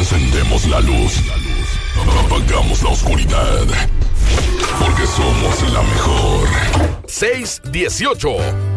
Encendemos la luz. Apagamos la oscuridad. Porque somos la mejor. 618